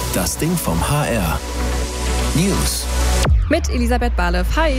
Das Ding vom HR. News. Mit Elisabeth Balev. Hi.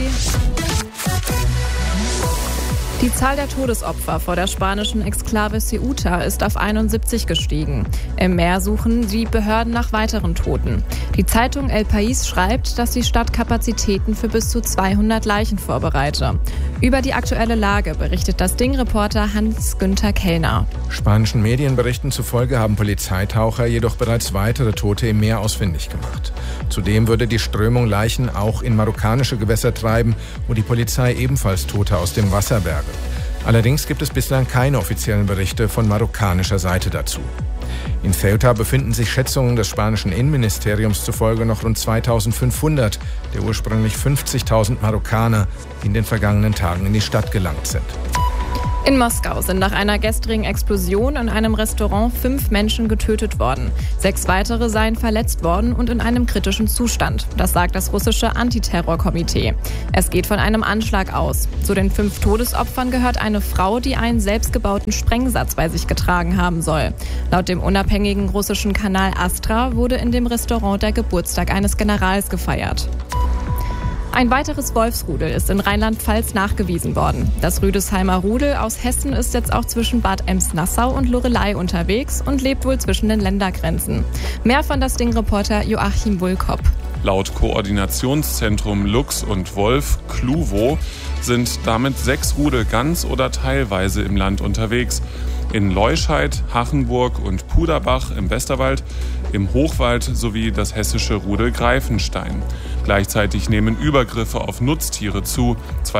Die Zahl der Todesopfer vor der spanischen Exklave Ceuta ist auf 71 gestiegen. Im Meer suchen die Behörden nach weiteren Toten. Die Zeitung El País schreibt, dass die Stadt Kapazitäten für bis zu 200 Leichen vorbereite. Über die aktuelle Lage berichtet das Ding-Reporter Hans-Günther Kellner. Spanischen Medienberichten zufolge haben Polizeitaucher jedoch bereits weitere Tote im Meer ausfindig gemacht. Zudem würde die Strömung Leichen auch in marokkanische Gewässer treiben, wo die Polizei ebenfalls Tote aus dem Wasser berge. Allerdings gibt es bislang keine offiziellen Berichte von marokkanischer Seite dazu. In Ceuta befinden sich Schätzungen des spanischen Innenministeriums zufolge noch rund 2500 der ursprünglich 50.000 Marokkaner, die in den vergangenen Tagen in die Stadt gelangt sind. In Moskau sind nach einer gestrigen Explosion in einem Restaurant 5 Menschen getötet worden. 6 weitere seien verletzt worden und in einem kritischen Zustand. Das sagt das russische Antiterrorkomitee. Es geht von einem Anschlag aus. Zu den 5 Todesopfern gehört eine Frau, die einen selbstgebauten Sprengsatz bei sich getragen haben soll. Laut dem unabhängigen russischen Kanal Astra wurde in dem Restaurant der Geburtstag eines Generals gefeiert. Ein weiteres Wolfsrudel ist in Rheinland-Pfalz nachgewiesen worden. Das Rüdesheimer Rudel aus Hessen ist jetzt auch zwischen Bad Ems-Nassau und Loreley unterwegs und lebt wohl zwischen den Ländergrenzen. Mehr von das Ding-Reporter Joachim Bullkopp. Laut Koordinationszentrum Luchs und Wolf Kluwo sind damit 6 Rudel ganz oder teilweise im Land unterwegs. In Leuscheid, Hachenburg und Puderbach im Westerwald, im Hochwald sowie das hessische Rudel Greifenstein. Gleichzeitig nehmen Übergriffe auf Nutztiere zu.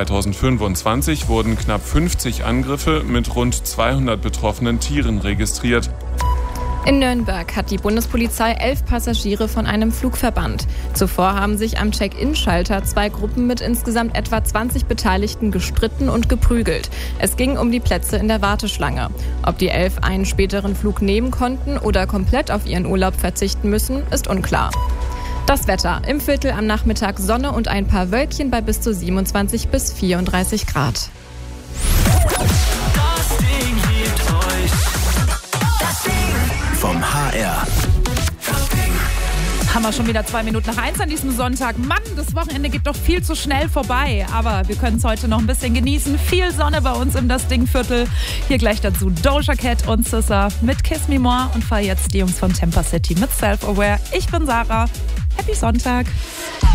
2025 wurden knapp 50 Angriffe mit rund 200 betroffenen Tieren registriert. In Nürnberg hat die Bundespolizei 11 Passagiere von einem Flug verbannt. Zuvor haben sich am Check-in-Schalter 2 Gruppen mit insgesamt etwa 20 Beteiligten gestritten und geprügelt. Es ging um die Plätze in der Warteschlange. Ob die 11 einen späteren Flug nehmen konnten oder komplett auf ihren Urlaub verzichten müssen, ist unklar. Das Wetter. Im Viertel am Nachmittag Sonne und ein paar Wölkchen bei bis zu 27 bis 34 Grad. Das Ding hebt euch. Das Ding vom HR. Das Ding. Haben wir schon wieder 2 Minuten nach 1 an diesem Sonntag. Mann, das Wochenende geht doch viel zu schnell vorbei. Aber wir können es heute noch ein bisschen genießen. Viel Sonne bei uns im Das Ding-Viertel. Hier gleich dazu Doja Cat und SZA mit Kiss Me More. Und fahr jetzt die Jungs von Temper City mit Self-Aware. Ich bin Sarah. Happy Sonntag.